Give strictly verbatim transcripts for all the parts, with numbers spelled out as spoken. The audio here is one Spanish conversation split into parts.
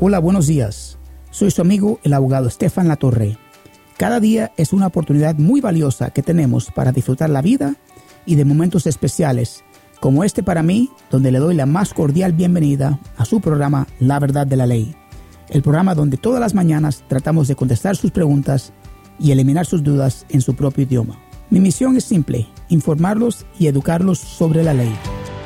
Hola, buenos días. Soy su amigo, el abogado Estefan Latorre. Cada día es una oportunidad muy valiosa que tenemos para disfrutar la vida y de momentos especiales, como este para mí, donde le doy la más cordial bienvenida a su programa La Verdad de la Ley. El programa donde todas las mañanas tratamos de contestar sus preguntas y eliminar sus dudas en su propio idioma. Mi misión es simple, informarlos y educarlos sobre la ley.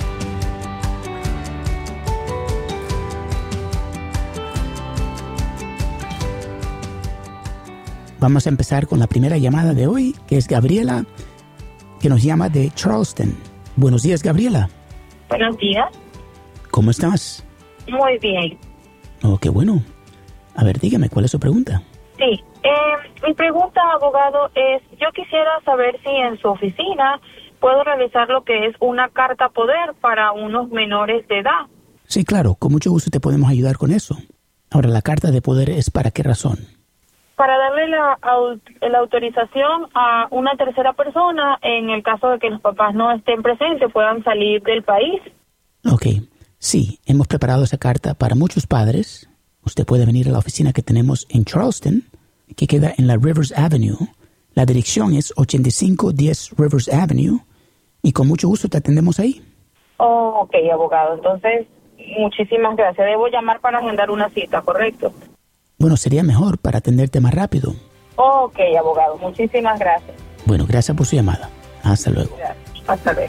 Vamos a empezar con la primera llamada de hoy, que es Gabriela, que nos llama de Charleston. Buenos días, Gabriela. Buenos días. ¿Cómo estás? Muy bien. Oh, qué bueno. A ver, dígame, ¿cuál es su pregunta? Sí, eh, mi pregunta, abogado, es, yo quisiera saber si en su oficina puedo realizar lo que es una carta poder para unos menores de edad. Sí, claro, con mucho gusto te podemos ayudar con eso. Ahora, ¿la carta de poder es para qué razón? Para darle la, la autorización a una tercera persona en el caso de que los papás no estén presentes, puedan salir del país. Ok, sí, hemos preparado esa carta para muchos padres. Usted puede venir a la oficina que tenemos en Charleston, que queda en la Rivers Avenue. La dirección es ochenta y cinco diez Rivers Avenue y con mucho gusto te atendemos ahí. Oh, ok, abogado. Entonces, muchísimas gracias. Debo llamar para agendar una cita, ¿correcto? Bueno, sería mejor para atenderte más rápido. Oh, ok, abogado. Muchísimas gracias. Bueno, gracias por su llamada. Hasta luego. Gracias. Hasta luego.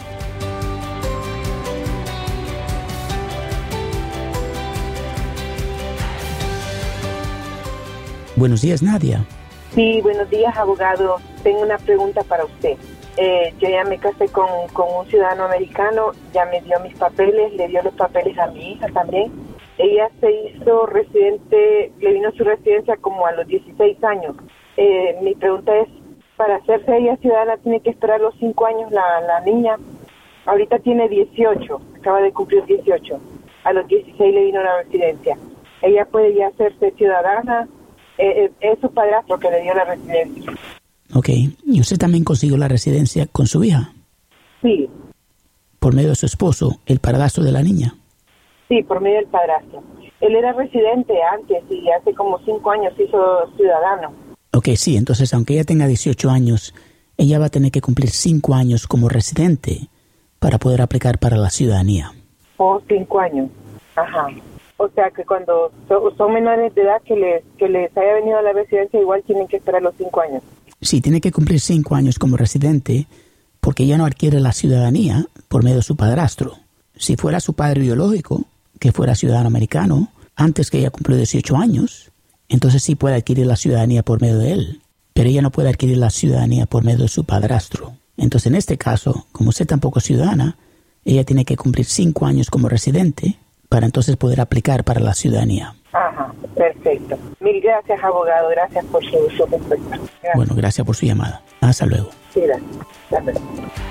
Buenos días, Nadia. Sí, buenos días, abogado. Tengo una pregunta para usted. Eh, yo ya me casé con, con un ciudadano americano, ya me dio mis papeles, le dio los papeles a mi hija también. Ella se hizo residente, le vino su residencia como a los dieciséis años. Eh, mi pregunta es, para hacerse ella ciudadana, ¿tiene que esperar los cinco años la, la niña? Ahorita tiene dieciocho, acaba de cumplir dieciocho. A los dieciséis le vino la residencia. Ella puede ya hacerse ciudadana. Eh, es su padrastro que le dio la residencia. Ok. ¿Y usted también consiguió la residencia con su hija? Sí. ¿Por medio de su esposo, el padrastro de la niña? Sí, por medio del padrastro. Él era residente antes y hace como cinco años se hizo ciudadano. Ok, sí. Entonces, aunque ella tenga dieciocho años, ella va a tener que cumplir cinco años como residente para poder aplicar para la ciudadanía. Oh, cinco años. Ajá. O sea que cuando so, son menores de edad que les, que les haya venido a la residencia, igual tienen que esperar los cinco años. Sí, tiene que cumplir cinco años como residente porque ella no adquiere la ciudadanía por medio de su padrastro. Si fuera su padre biológico, que fuera ciudadano americano, antes que ella cumplió dieciocho años, entonces sí puede adquirir la ciudadanía por medio de él. Pero ella no puede adquirir la ciudadanía por medio de su padrastro. Entonces, en este caso, como usted tampoco es ciudadana, ella tiene que cumplir cinco años como residente para entonces poder aplicar para la ciudadanía. Ajá, perfecto. Mil gracias, abogado. Gracias por su, su respuesta. Gracias. Bueno, gracias por su llamada. Hasta luego. Sí, gracias. Hasta luego.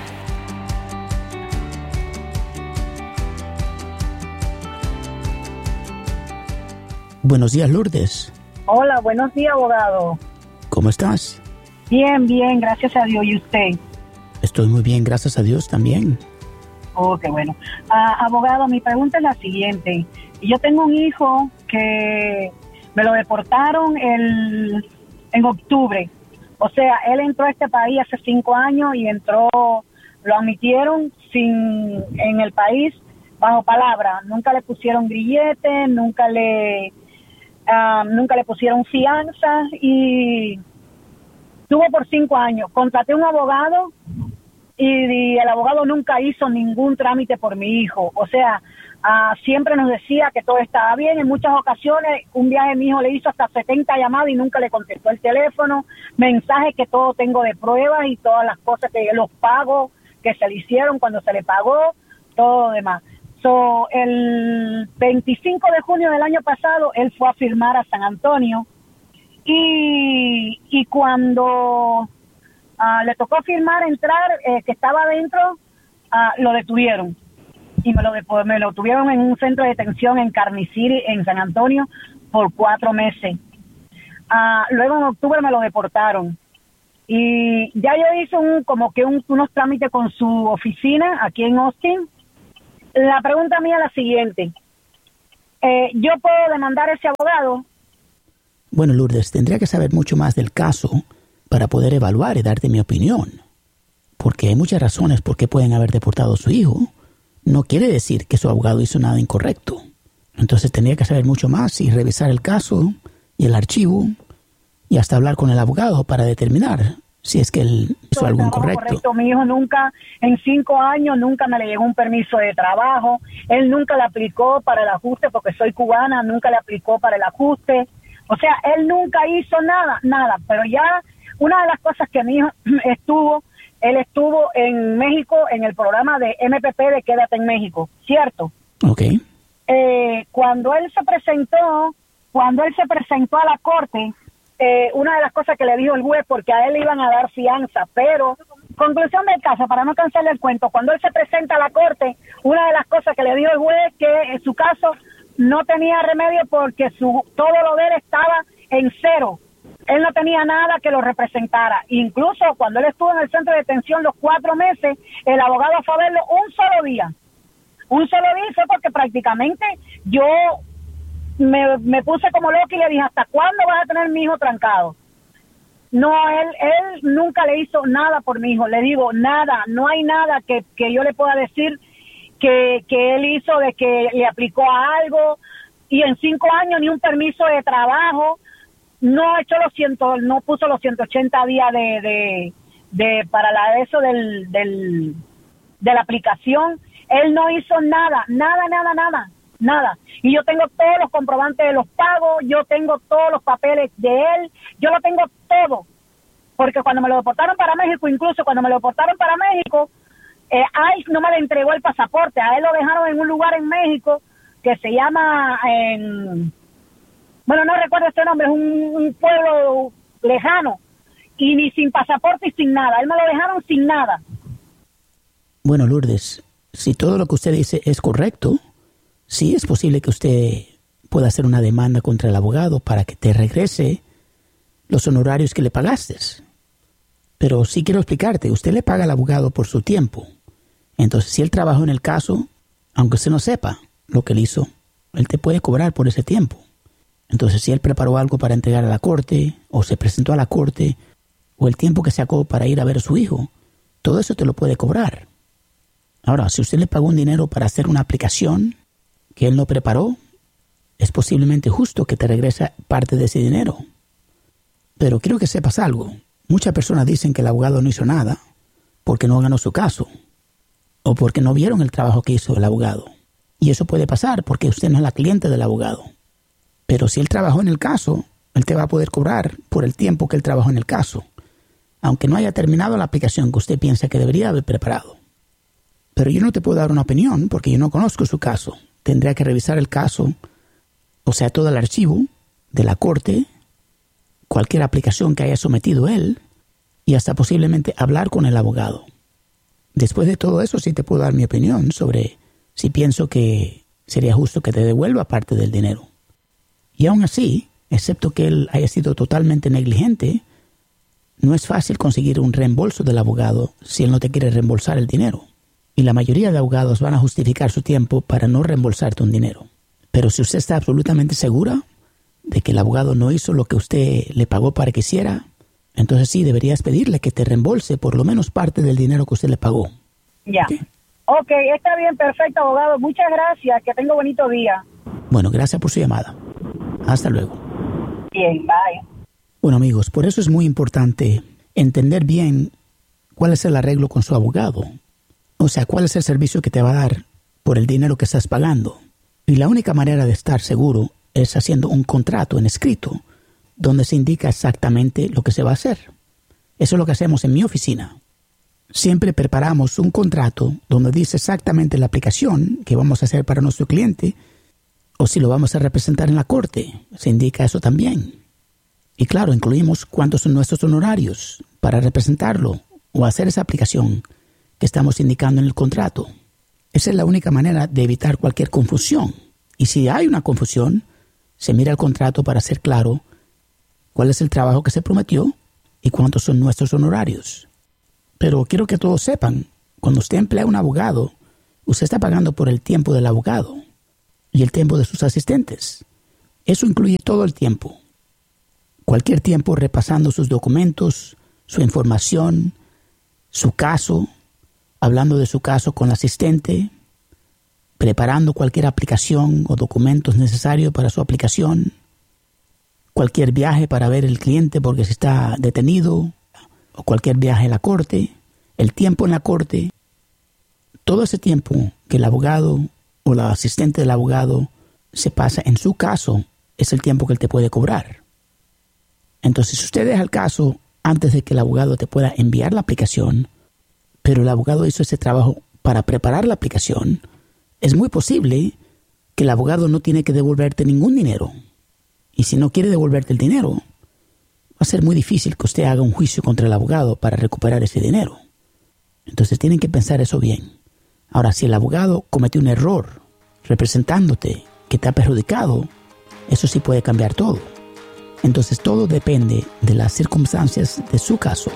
Buenos días, Lourdes. Hola, buenos días, abogado. ¿Cómo estás? Bien, bien, gracias a Dios. ¿Y usted? Estoy muy bien, gracias a Dios también. Oh, qué bueno. Uh, abogado, mi pregunta es la siguiente. Yo tengo un hijo que me lo deportaron el, en octubre. O sea, él entró a este país hace cinco años y entró, lo admitieron sin en el país bajo palabra. Nunca le pusieron grillete, nunca le... Um, nunca le pusieron fianza y estuvo por cinco años. Contraté un abogado y, y el abogado nunca hizo ningún trámite por mi hijo. O sea, uh, siempre nos decía que todo estaba bien. En muchas ocasiones, un viaje mi hijo le hizo hasta setenta llamadas y nunca le contestó el teléfono. Mensajes que todo tengo de pruebas y todas las cosas que los pagos que se le hicieron cuando se le pagó, todo lo demás. So, el veinticinco de junio del año pasado, él fue a firmar a San Antonio y, y cuando uh, le tocó firmar, entrar, eh, que estaba adentro, uh, lo detuvieron. Y me lo, de, me lo tuvieron en un centro de detención en Carney City, en San Antonio, por cuatro meses. Uh, luego en octubre me lo deportaron. Y ya yo hice un, como que un, unos trámites con su oficina aquí en Austin. La pregunta mía es la siguiente. eh, ¿yo puedo demandar a ese abogado? Bueno, Lourdes, tendría que saber mucho más del caso para poder evaluar y darte mi opinión. Porque hay muchas razones por qué pueden haber deportado a su hijo. No quiere decir que su abogado hizo nada incorrecto. Entonces tendría que saber mucho más y revisar el caso y el archivo y hasta hablar con el abogado para determinar si es que él hizo algo incorrecto. Correcto. Mi hijo nunca, en cinco años, nunca me le llegó un permiso de trabajo. Él nunca le aplicó para el ajuste, porque soy cubana, nunca le aplicó para el ajuste. O sea, él nunca hizo nada, nada. Pero ya una de las cosas que mi hijo estuvo, él estuvo en México en el programa de M P P de Quédate en México, ¿cierto? Ok. Eh, cuando él se presentó, cuando él se presentó a la corte, eh, una de las cosas que le dijo el juez, porque a él le iban a dar fianza, pero, conclusión del caso, para no cansarle el cuento, cuando él se presenta a la corte, una de las cosas que le dijo el juez es que en su caso no tenía remedio porque su todo lo de él estaba en cero. Él no tenía nada que lo representara. Incluso cuando él estuvo en el centro de detención los cuatro meses, el abogado fue a verlo un solo día. Un solo día fue porque prácticamente yo me, me puse como loca y le dije, ¿hasta cuándo vas a tener mi hijo trancado? No, él él nunca le hizo nada por mi hijo. Le digo, nada, no hay nada que, que yo le pueda decir que, que él hizo de que le aplicó a algo, y en cinco años ni un permiso de trabajo. No ha hecho los ciento, no puso los ciento ochenta días de, de, de para la eso del, del, de la aplicación. Él no hizo nada, nada, nada, nada, nada. Y yo tengo todos los comprobantes de los pagos, yo tengo todos los papeles de él, yo lo tengo todo. Porque cuando me lo deportaron para México, incluso cuando me lo deportaron para México, eh, ICE no me le entregó el pasaporte. A él lo dejaron en un lugar en México que se llama, en, bueno, no recuerdo este nombre, es un, un pueblo lejano, y ni sin pasaporte y sin nada. Él me lo dejaron sin nada. Bueno, Lourdes, si todo lo que usted dice es correcto, sí es posible que usted pueda hacer una demanda contra el abogado para que te regrese los honorarios que le pagaste. Pero sí quiero explicarte, usted le paga al abogado por su tiempo. Entonces, si él trabajó en el caso, aunque usted no sepa lo que él hizo, él te puede cobrar por ese tiempo. Entonces, si él preparó algo para entregar a la corte, o se presentó a la corte, o el tiempo que sacó para ir a ver a su hijo, todo eso te lo puede cobrar. Ahora, si usted le pagó un dinero para hacer una aplicación que él no preparó, es posiblemente justo que te regrese parte de ese dinero. Pero quiero que sepas algo. Muchas personas dicen que el abogado no hizo nada porque no ganó su caso, o porque no vieron el trabajo que hizo el abogado. Y eso puede pasar porque usted no es la cliente del abogado. Pero si él trabajó en el caso, él te va a poder cobrar por el tiempo que él trabajó en el caso, aunque no haya terminado la aplicación que usted piensa que debería haber preparado. Pero yo no te puedo dar una opinión porque yo no conozco su caso. Tendría que revisar el caso, o sea, todo el archivo de la corte, cualquier aplicación que haya sometido él, y hasta posiblemente hablar con el abogado. Después de todo eso sí te puedo dar mi opinión sobre si pienso que sería justo que te devuelva parte del dinero. Y aún así, excepto que él haya sido totalmente negligente, no es fácil conseguir un reembolso del abogado si él no te quiere reembolsar el dinero. Y la mayoría de abogados van a justificar su tiempo para no reembolsarte un dinero. Pero si usted está absolutamente segura de que el abogado no hizo lo que usted le pagó para que hiciera, entonces sí deberías pedirle que te reembolse por lo menos parte del dinero que usted le pagó. Ya. ¿Okay? Ok, está bien, perfecto, abogado. Muchas gracias. Que tenga bonito día. Bueno, gracias por su llamada. Hasta luego. Bien, bye. Bueno, amigos, por eso es muy importante entender bien cuál es el arreglo con su abogado. O sea, cuál es el servicio que te va a dar por el dinero que estás pagando. Y la única manera de estar seguro es haciendo un contrato en escrito donde se indica exactamente lo que se va a hacer. Eso es lo que hacemos en mi oficina. Siempre preparamos un contrato donde dice exactamente la aplicación que vamos a hacer para nuestro cliente, o si lo vamos a representar en la corte, se indica eso también. Y claro, incluimos cuántos son nuestros honorarios para representarlo o hacer esa aplicación que estamos indicando en el contrato. Esa es la única manera de evitar cualquier confusión. Y si hay una confusión, se mira el contrato para hacer claro cuál es el trabajo que se prometió y cuántos son nuestros honorarios. Pero quiero que todos sepan, cuando usted emplea a un abogado, usted está pagando por el tiempo del abogado. y el tiempo de sus asistentes. Eso incluye todo el tiempo. Cualquier tiempo repasando sus documentos, su información, su caso, hablando de su caso con el asistente, preparando cualquier aplicación o documentos necesarios para su aplicación, cualquier viaje para ver el cliente porque se está detenido, o cualquier viaje a la corte, el tiempo en la corte. Todo ese tiempo que el abogado o la asistente del abogado se pasa en su caso es el tiempo que él te puede cobrar. Entonces, si usted deja el caso antes de que el abogado te pueda enviar la aplicación, pero el abogado hizo ese trabajo para preparar la aplicación, es muy posible que el abogado no tiene que devolverte ningún dinero. Y si no quiere devolverte el dinero, va a ser muy difícil que usted haga un juicio contra el abogado para recuperar ese dinero. Entonces tienen que pensar eso bien. Ahora, si el abogado cometió un error representándote que te ha perjudicado, eso sí puede cambiar todo. Entonces todo depende de las circunstancias de su caso.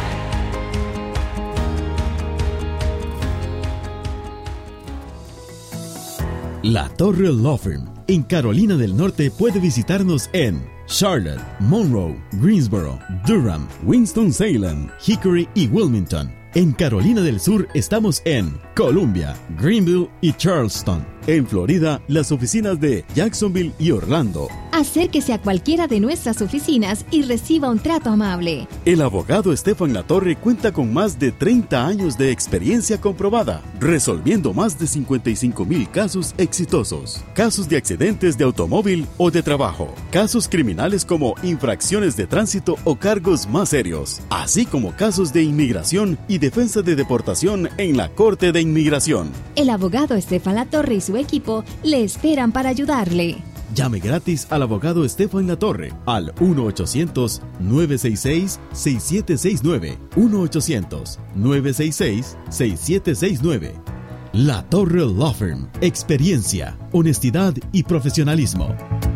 La Torre Law Firm en Carolina del Norte puede visitarnos en Charlotte, Monroe, Greensboro, Durham, Winston-Salem, Hickory y Wilmington. En Carolina del Sur estamos en Columbia, Greenville y Charleston. En Florida, las oficinas de Jacksonville y Orlando. Acérquese a cualquiera de nuestras oficinas y reciba un trato amable. El abogado Estefan Latorre cuenta con más de treinta años de experiencia comprobada, resolviendo más de cincuenta y cinco mil casos exitosos. Casos de accidentes de automóvil o de trabajo, casos criminales como infracciones de tránsito o cargos más serios, así como casos de inmigración y defensa de deportación en la Corte de Inmigración. El abogado Estefan Latorre y su equipo le esperan para ayudarle. Llame gratis al abogado Estefan Latorre al uno ochocientos, nueve seis seis, seis siete seis nueve, uno ochocientos, nueve seis seis, seis siete seis nueve. La Torre Law Firm. Experiencia, honestidad y profesionalismo.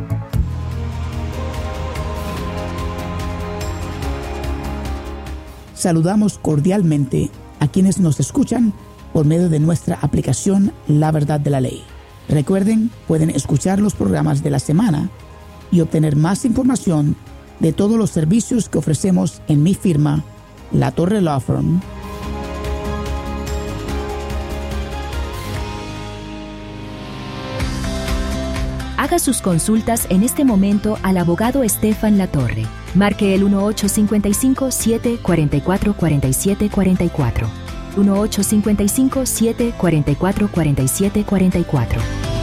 Saludamos cordialmente a quienes nos escuchan por medio de nuestra aplicación La Verdad de la Ley. Recuerden, pueden escuchar los programas de la semana y obtener más información de todos los servicios que ofrecemos en mi firma, La Torre Law Firm. Haga sus consultas en este momento al abogado Estefan Latorre. Marque el uno ocho cinco cinco, siete cuatro cuatro, cuatro siete cuatro cuatro. uno ocho cinco cinco, siete cuatro cuatro, cuatro siete cuatro cuatro.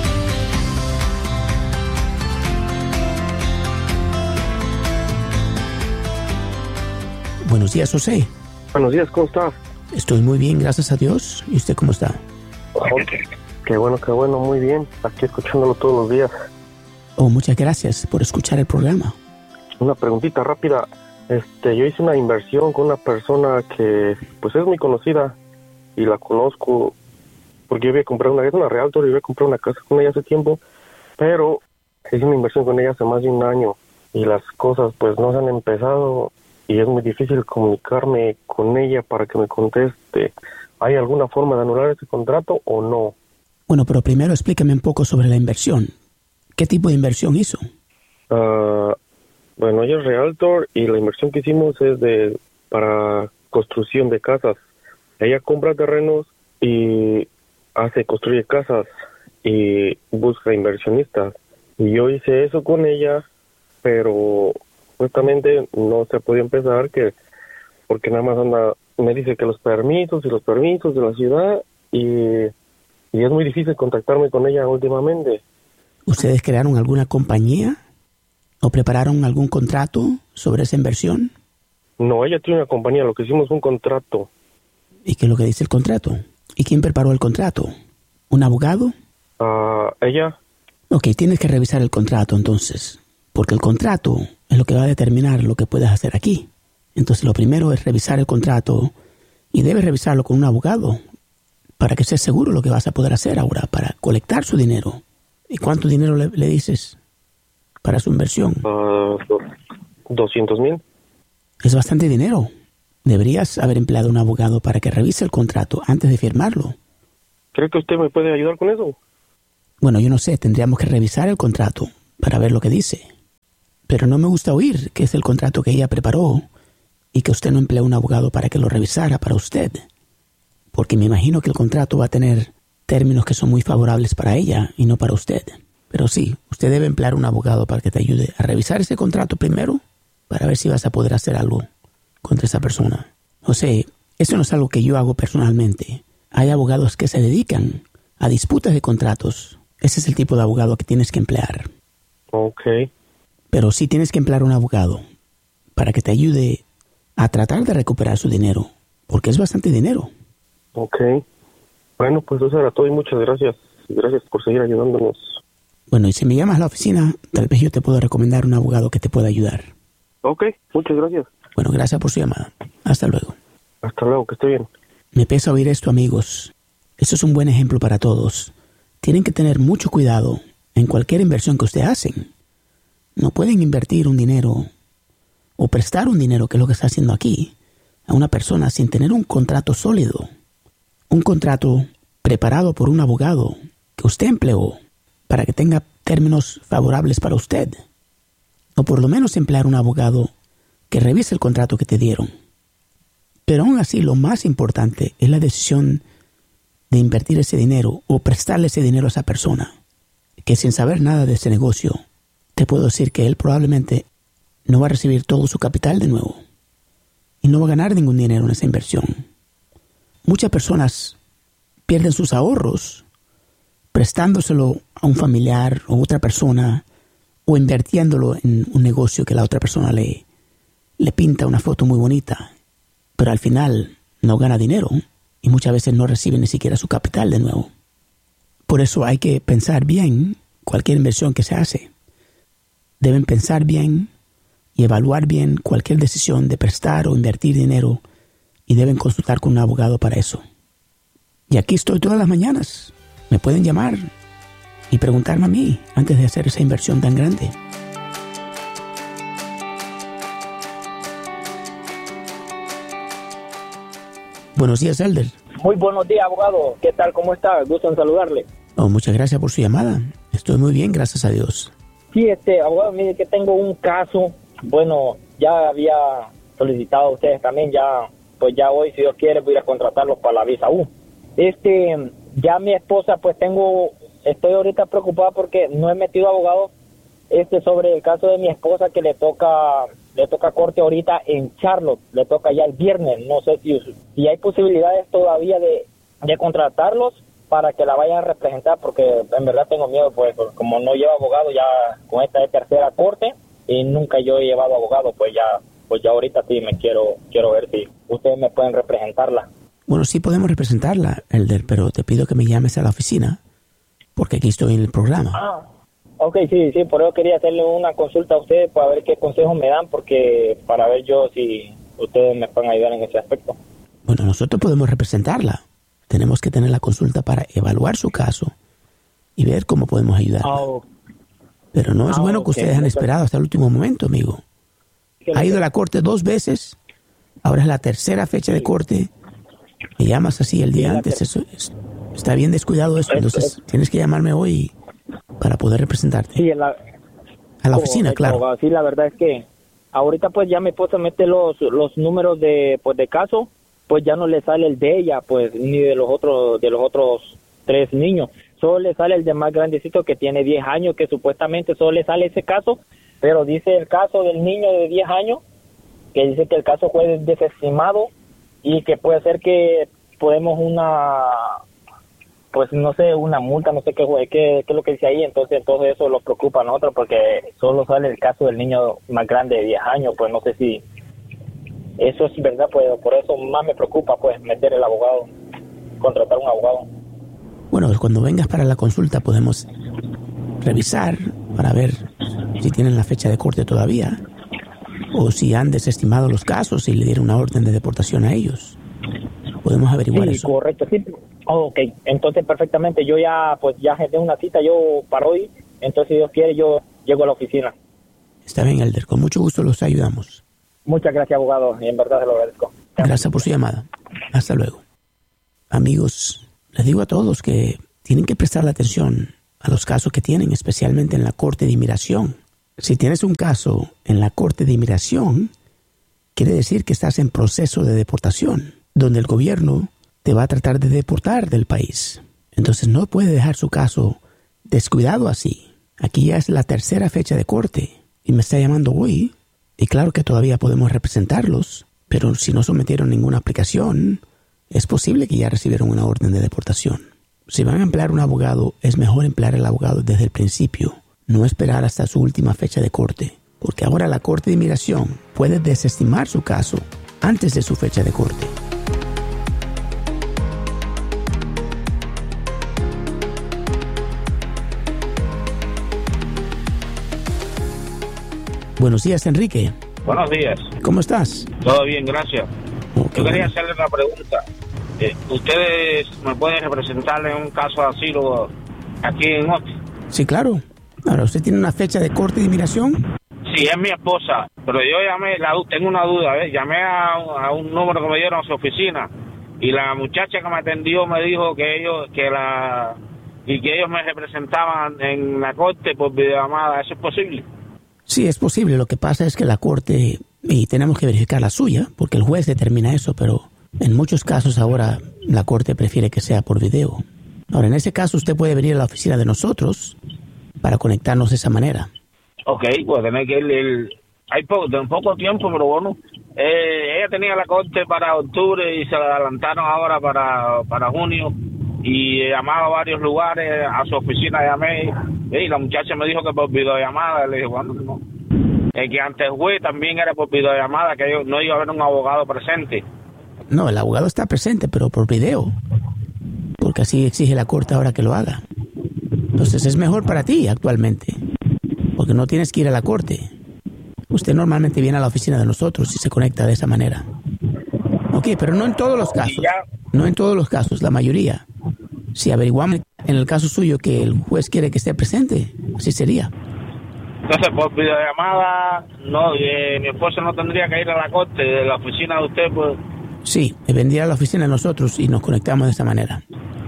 Buenos días, José. Buenos días, ¿cómo está? Estoy muy bien, gracias a Dios. ¿Y usted cómo está? Okay. Qué bueno, qué bueno, muy bien. Aquí escuchándolo todos los días. Oh, muchas gracias por escuchar el programa. Una preguntita rápida. Este, yo hice una inversión con una persona que, pues, es muy conocida y la conozco porque yo había comprado una, es una realtor y yo había comprado una casa con ella hace tiempo, pero hice una inversión con ella hace más de un año y las cosas, pues, no se han empezado y es muy difícil comunicarme con ella para que me conteste. ¿Hay alguna forma de anular ese contrato o no? Bueno, pero primero explícame un poco sobre la inversión. ¿Qué tipo de inversión hizo? Uh, bueno, ella es realtor y la inversión que hicimos es de para construcción de casas. Ella compra terrenos y hace, construye casas y busca inversionistas. Y yo hice eso con ella, pero justamente no se podía empezar que porque nada más anda, me dice que los permisos y los permisos de la ciudad y, y es muy difícil contactarme con ella últimamente. ¿Ustedes crearon alguna compañía o prepararon algún contrato sobre esa inversión? No, ella tiene una compañía, lo que hicimos fue un contrato. ¿Y qué es lo que dice el contrato? ¿Y quién preparó el contrato? ¿Un abogado? Ah, uh, ella. Ok, tienes que revisar el contrato entonces, porque el contrato es lo que va a determinar lo que puedes hacer aquí. Entonces lo primero es revisar el contrato y debes revisarlo con un abogado para que estés seguro de lo que vas a poder hacer ahora para colectar su dinero. ¿Y cuánto dinero le, le dices para su inversión? Uh, doscientos mil. Es bastante dinero. Deberías haber empleado un abogado para que revise el contrato antes de firmarlo. ¿Cree que usted me puede ayudar con eso? Bueno, yo no sé, tendríamos que revisar el contrato para ver lo que dice. Pero no me gusta oír que es el contrato que ella preparó y que usted no empleó un abogado para que lo revisara para usted. Porque me imagino que el contrato va a tener términos que son muy favorables para ella y no para usted. Pero sí, usted debe emplear un abogado para que te ayude a revisar ese contrato primero para ver si vas a poder hacer algo contra esa persona. O sea, eso no es algo que yo hago personalmente. Hay abogados que se dedican a disputas de contratos. Ese es el tipo de abogado que tienes que emplear. Ok. Pero sí tienes que emplear un abogado para que te ayude a tratar de recuperar su dinero, porque es bastante dinero. Ok. Bueno, pues eso era todo y muchas gracias. Gracias por seguir ayudándonos. Bueno, y si me llamas a la oficina, tal vez yo te puedo recomendar un abogado que te pueda ayudar. Ok, muchas gracias. Bueno, gracias por su llamada. Hasta luego. Hasta luego, que esté bien. Me pesa oír esto, amigos. Esto es un buen ejemplo para todos. Tienen que tener mucho cuidado en cualquier inversión que ustedes hacen. No pueden invertir un dinero o prestar un dinero, que es lo que está haciendo aquí, a una persona sin tener un contrato sólido. Un contrato preparado por un abogado que usted empleó para que tenga términos favorables para usted. O por lo menos emplear un abogado que revise el contrato que te dieron. Pero aún así, lo más importante es la decisión de invertir ese dinero o prestarle ese dinero a esa persona, que sin saber nada de ese negocio, te puedo decir que él probablemente no va a recibir todo su capital de nuevo y no va a ganar ningún dinero en esa inversión. Muchas personas pierden sus ahorros prestándoselo a un familiar o otra persona o invirtiéndolo en un negocio que la otra persona le, le pinta una foto muy bonita, pero al final no gana dinero y muchas veces no recibe ni siquiera su capital de nuevo. Por eso hay que pensar bien cualquier inversión que se hace. Deben pensar bien y evaluar bien cualquier decisión de prestar o invertir dinero y deben consultar con un abogado para eso. Y aquí estoy todas las mañanas. Me pueden llamar y preguntarme a mí antes de hacer esa inversión tan grande. Buenos días, Elder. Muy buenos días, abogado. ¿Qué tal? ¿Cómo está? Gusto en saludarle. Oh, muchas gracias por su llamada. Estoy muy bien, gracias a Dios. Sí, este, abogado, mire que tengo un caso. Bueno, ya había solicitado a ustedes también, ya, pues ya hoy, si Dios quiere, voy a ir a contratarlos para la visa U. Este, ya mi esposa, pues tengo, estoy ahorita preocupada porque no he metido abogado este sobre el caso de mi esposa que le toca, le toca corte ahorita en Charlotte, le toca ya el viernes. No sé si, si hay posibilidades todavía de, de contratarlos para que la vayan a representar, porque en verdad tengo miedo, pues como no llevo abogado ya con esta de tercera corte y nunca yo he llevado abogado, pues ya, pues ya ahorita sí me quiero, quiero ver si ustedes me pueden representarla. Bueno, sí podemos representarla, Elder, pero te pido que me llames a la oficina, porque aquí estoy en el programa. Ah, ok, sí, sí, por eso quería hacerle una consulta a ustedes para ver qué consejos me dan, porque para ver yo si ustedes me pueden ayudar en ese aspecto. Bueno, nosotros podemos representarla. Tenemos que tener la consulta para evaluar su caso y ver cómo podemos ayudarla. Oh. Pero no es ah, bueno que okay. ustedes han esperado hasta el último momento, amigo. Ha ido a la corte dos veces, ahora es la tercera fecha de corte. Me llamas así el día sí, antes, eso es, está bien descuidado eso, entonces tienes que llamarme hoy para poder representarte. Sí, la, a la oficina, claro. Sí, la verdad es que ahorita pues ya mi esposa mete los los números de pues de caso, pues ya no le sale el de ella, pues ni de los otros de los otros tres niños. Solo le sale el de más grandecito que tiene diez años, que supuestamente solo le sale ese caso, pero dice el caso del niño de diez años, que dice que el caso fue desestimado y que puede ser que podemos una, pues no sé, una multa, no sé qué, qué, qué es lo que dice ahí. Entonces todo eso lo preocupa a nosotros porque solo sale el caso del niño más grande de diez años, pues no sé si eso es verdad, pues por eso más me preocupa pues meter el abogado, contratar un abogado. Bueno, cuando vengas para la consulta podemos revisar para ver si tienen la fecha de corte todavía o si han desestimado los casos y le dieron una orden de deportación a ellos. Podemos averiguar sí, eso. Correcto, sí. Oh, ok, entonces perfectamente. Yo ya, pues ya tengo una cita yo para hoy, entonces si Dios quiere yo llego a la oficina. Está bien, Elder, con mucho gusto los ayudamos. Muchas gracias, abogado, y en verdad se lo agradezco. Gracias por su llamada. Hasta luego. Amigos, les digo a todos que tienen que prestarle atención a los casos que tienen, especialmente en la Corte de Inmigración. Si tienes un caso en la Corte de Inmigración, quiere decir que estás en proceso de deportación, donde el gobierno te va a tratar de deportar del país. Entonces no puede dejar su caso descuidado así. Aquí ya es la tercera fecha de corte y me está llamando hoy. Y claro que todavía podemos representarlos, pero si no sometieron ninguna aplicación, es posible que ya recibieron una orden de deportación. Si van a emplear un abogado, es mejor emplear al abogado desde el principio, no esperar hasta su última fecha de corte, porque ahora la Corte de Inmigración puede desestimar su caso antes de su fecha de corte. Buenos días, Enrique. Buenos días. ¿Cómo estás? Todo bien, gracias. Oh, Yo quería bueno. hacerle una pregunta. Eh, ¿Ustedes me pueden representar en un caso de asilo aquí en Austin? Sí, claro. Ahora, ¿usted tiene una fecha de corte de inmigración? Sí, es mi esposa, pero yo llamé, la, tengo una duda, ¿ves? Llamé a, a un número que me dieron a su oficina y la muchacha que me atendió me dijo que ellos, que la, y que ellos me representaban en la corte por videollamada. ¿Eso es posible? Sí, es posible. Lo que pasa es que la corte, y tenemos que verificar la suya, porque el juez determina eso, pero en muchos casos ahora la corte prefiere que sea por video. Ahora, en ese caso usted puede venir a la oficina de nosotros para conectarnos de esa manera. Ok, pues tener que ir, el, hay poco, de poco tiempo, pero bueno, eh, ella tenía la corte para octubre y se la adelantaron ahora para, para junio y llamaba a varios lugares, a su oficina llamé y la muchacha me dijo que por videollamada. Le dije, bueno, no. El que antes fue también era por videollamada, que yo, no iba a haber un abogado presente. No, el abogado está presente, pero por video, porque así exige la corte ahora que lo haga. Entonces es mejor para ti actualmente, porque no tienes que ir a la corte. Usted normalmente viene a la oficina de nosotros y se conecta de esa manera. Ok, pero no en todos los casos. No en todos los casos, la mayoría. Si averiguamos en el caso suyo que el juez quiere que esté presente, así sería. Entonces, por videollamada, no, eh, mi esposa no tendría que ir a la corte de la oficina de usted, pues. Sí, vendría a la oficina de nosotros y nos conectamos de esa manera.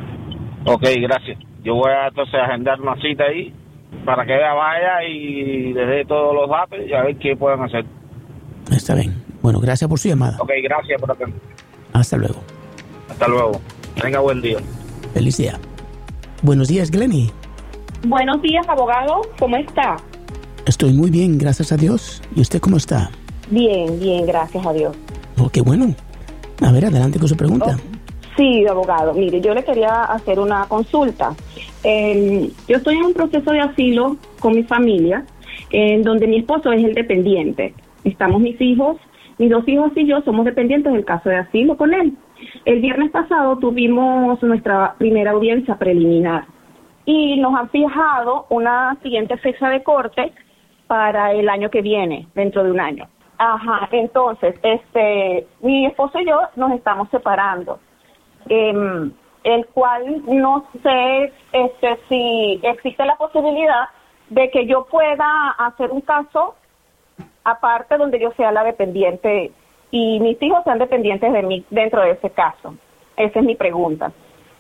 Ok, gracias. Yo voy a entonces agendar una cita ahí para que ella vaya y le dé todos los datos y a ver qué pueden hacer. Está bien. Bueno, gracias por su llamada. Ok, gracias por atender. Hasta luego. Hasta luego. Tenga buen día. Feliz día. Buenos días, Glenny. Buenos días, abogado. ¿Cómo está? Estoy muy bien, gracias a Dios. ¿Y usted cómo está? Bien, bien, gracias a Dios. Oh, qué bueno. A ver, adelante con su pregunta. Oh, sí, abogado. Mire, yo le quería hacer una consulta. Eh, yo estoy en un proceso de asilo con mi familia, en donde mi esposo es el dependiente. Estamos mis hijos, mis dos hijos y yo somos dependientes del caso de asilo con él. El viernes pasado tuvimos nuestra primera audiencia preliminar y nos han fijado una siguiente fecha de corte para el año que viene, dentro de un año. Ajá, entonces, este, mi esposo y yo nos estamos separando, eh, el cual no sé este, si existe la posibilidad de que yo pueda hacer un caso aparte donde yo sea la dependiente y mis hijos sean dependientes de mí dentro de ese caso. Esa es mi pregunta.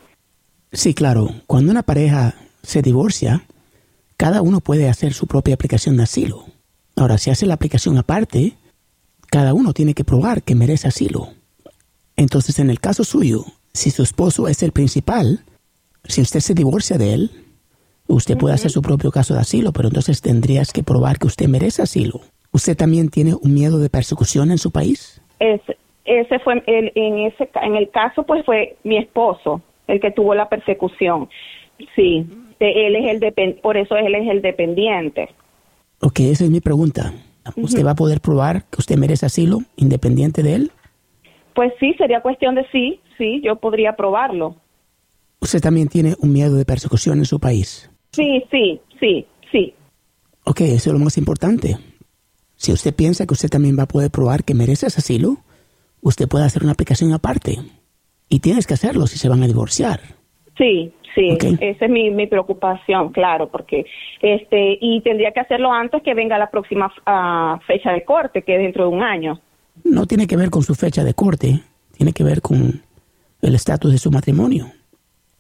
Sí, claro. Cuando una pareja se divorcia, cada uno puede hacer su propia aplicación de asilo. Ahora, si hace la aplicación aparte, cada uno tiene que probar que merece asilo. Entonces, en el caso suyo, si su esposo es el principal, si usted se divorcia de él, usted puede hacer su propio caso de asilo, pero entonces tendrías que probar que usted merece asilo. ¿Usted también tiene un miedo de persecución en su país? Ese, ese fue el, en ese en el caso pues fue mi esposo el que tuvo la persecución. Sí, de, él es el depend, por eso él es el dependiente. Ok, esa es mi pregunta. ¿Usted uh-huh. va a poder probar que usted merece asilo independiente de él? Pues sí, sería cuestión de sí, sí, yo podría probarlo. ¿Usted también tiene un miedo de persecución en su país? Sí, sí, sí, sí. Ok, eso es lo más importante. Si usted piensa que usted también va a poder probar que merece ese asilo, usted puede hacer una aplicación aparte. Y tienes que hacerlo si se van a divorciar. Sí, sí, okay. Esa es mi, mi preocupación, claro, porque este y tendría que hacerlo antes que venga la próxima uh, fecha de corte, que es dentro de un año. No tiene que ver con su fecha de corte, tiene que ver con el estatus de su matrimonio.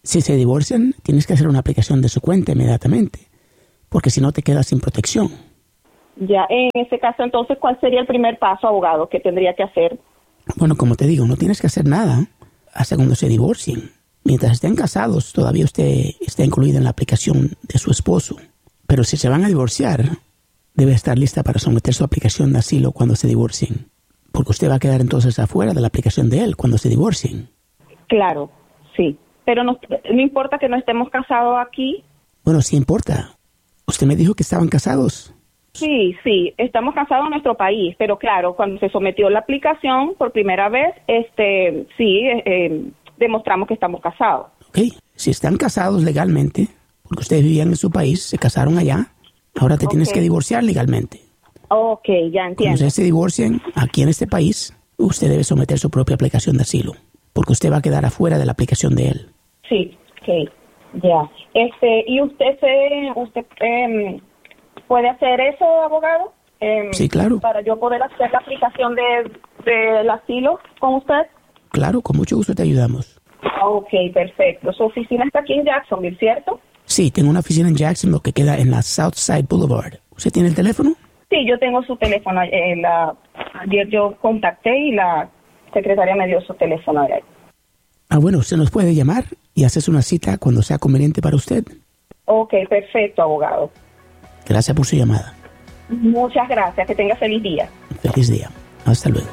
Si se divorcian, tienes que hacer una aplicación de su cuenta inmediatamente, porque si no te quedas sin protección. Ya, en ese caso, entonces, ¿cuál sería el primer paso, abogado, que tendría que hacer? Bueno, como te digo, no tienes que hacer nada hasta cuando se divorcien. Mientras estén casados, todavía usted está incluida en la aplicación de su esposo. Pero si se van a divorciar, debe estar lista para someter su aplicación de asilo cuando se divorcien. Porque usted va a quedar entonces afuera de la aplicación de él cuando se divorcien. Claro, sí. Pero no, no importa que no estemos casados aquí. Bueno, sí importa. Usted me dijo que estaban casados. Sí, sí, estamos casados en nuestro país, pero claro, cuando se sometió la aplicación por primera vez, este, sí, eh, demostramos que estamos casados. Ok, si están casados legalmente, porque ustedes vivían en su país, se casaron allá, ahora te okay. tienes que divorciar legalmente. Ok, ya entiendo. Cuando ustedes se divorcien aquí en este país, usted debe someter su propia aplicación de asilo, porque usted va a quedar afuera de la aplicación de él. Sí, ok, ya. Este, ¿y usted se, usted, eh, puede hacer eso, abogado? Eh, sí, claro. Para yo poder hacer la aplicación de, del asilo con usted. Claro, con mucho gusto te ayudamos. Ok, perfecto. Su oficina está aquí en Jacksonville, ¿cierto? Sí, tengo una oficina en Jacksonville que queda en la Southside Boulevard. ¿Usted tiene el teléfono? Sí, yo tengo su teléfono. Eh, la, ayer yo contacté y la secretaria me dio su teléfono. Ah, bueno, usted nos puede llamar y haces una cita cuando sea conveniente para usted. Ok, perfecto, abogado. Gracias por su llamada. Muchas gracias. Que tenga feliz día. Feliz día. Hasta luego.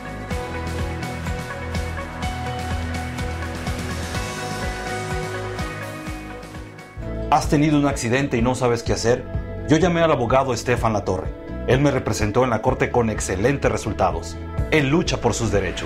¿Has tenido un accidente y no sabes qué hacer? Yo llamé al abogado Estefan Latorre. Él me representó en la corte con excelentes resultados. Él lucha por sus derechos.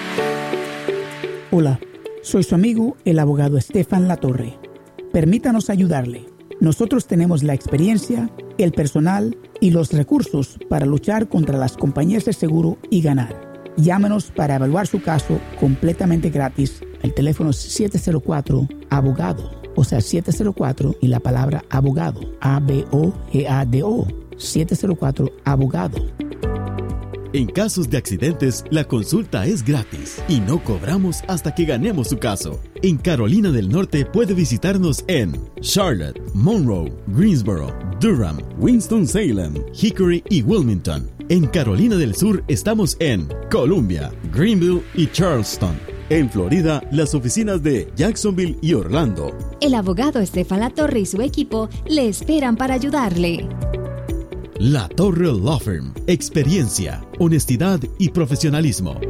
Hola, soy su amigo, el abogado Estefan Latorre. Permítanos ayudarle. Nosotros tenemos la experiencia, el personal y los recursos para luchar contra las compañías de seguro y ganar. Llámenos para evaluar su caso completamente gratis. El teléfono es siete cero cuatro, abogado. O sea, siete cero cuatro y la palabra abogado. A B O G A D O. siete cero cuatro, abogado. En casos de accidentes, la consulta es gratis y no cobramos hasta que ganemos su caso. En Carolina del Norte puede visitarnos en Charlotte, Monroe, Greensboro, Durham, Winston-Salem, Hickory y Wilmington. En Carolina del Sur estamos en Columbia, Greenville y Charleston. En Florida, las oficinas de Jacksonville y Orlando. El abogado Estefan Latorre y su equipo le esperan para ayudarle. La Torre Law Firm. Experiencia, honestidad y profesionalismo.